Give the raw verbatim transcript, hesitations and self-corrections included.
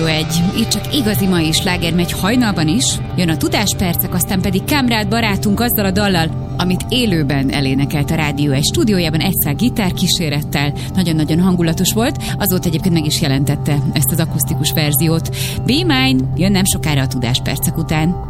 Rádió egy. Itt csak igazi mai sláger megy hajnalban is. Jön a Tudáspercek, aztán pedig Kamrád barátunk azzal a dallal, amit élőben elénekelt a Rádió egy stúdiójában egyszer gitárkísérettel. Nagyon-nagyon hangulatos volt. Azóta egyébként meg is jelentette ezt az akusztikus verziót. Be Mine jön nem sokára a Tudáspercek után.